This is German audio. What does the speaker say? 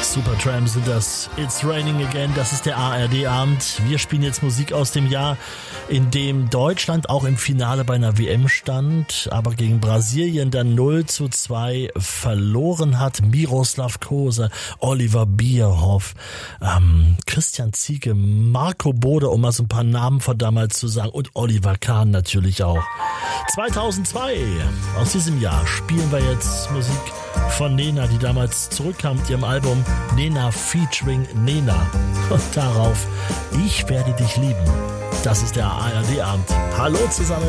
Supertramp sind das. It's Raining Again, das ist der ARD-Abend. Wir spielen jetzt Musik aus dem Jahr, in dem Deutschland auch im Finale bei einer WM stand, aber gegen Brasilien dann 0:2 verloren hat. Miroslav Klose, Oliver Bierhoff, Christian Ziege, Marco Bode, um mal so ein paar Namen von damals zu sagen, und Oliver Kahn natürlich auch. 2002, aus diesem Jahr, spielen wir jetzt Musik von Nena, die damals zurückkam mit ihrem Album Nena featuring Nena. Und darauf Ich werde dich lieben. Das ist der ARD-Abend. Hallo zusammen.